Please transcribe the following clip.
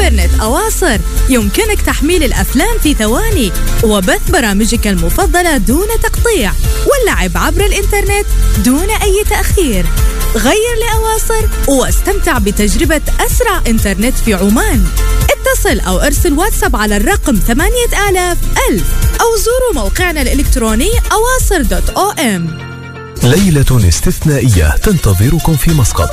إنترنت أواصر يمكنك تحميل الأفلام في ثواني وبث برامجك المفضلة دون تقطيع واللعب عبر الإنترنت دون أي تأخير. غير لأواصر واستمتع بتجربة أسرع إنترنت في عمان. اتصل أو ارسل واتساب على الرقم 8000 أو زوروا موقعنا الإلكتروني awasr.om. ليلة استثنائية تنتظركم في مسقط